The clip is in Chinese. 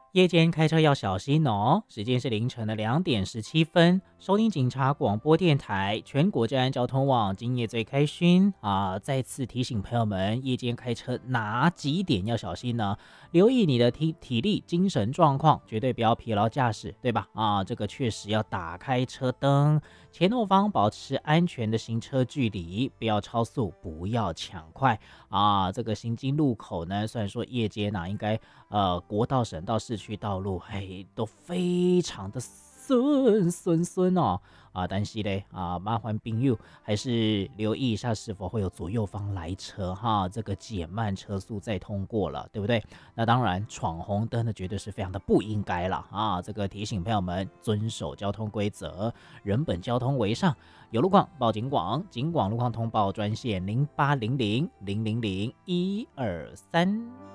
夜间开车要小心哦！时间是凌晨的2点17分，收听警察广播电台全国治安交通网，今夜最开勋啊！再次提醒朋友们，夜间开车哪几点要小心呢？留意你的体力、精神状况，绝对不要疲劳驾驶，对吧？这个确实要打开车灯，前后方保持安全的行车距离，不要超速，不要抢快这个行经路口呢，虽然说夜间应该国道、省道、市区道路，都非常的顺哦但是呢麻烦朋友还是留意一下是否会有左右方来车哈，这个减慢车速再通过了，对不对？那当然，闯红灯的绝对是非常的不应该了这个提醒朋友们遵守交通规则，人本交通为上。有路况报警广，警广路况通报专线0800000123。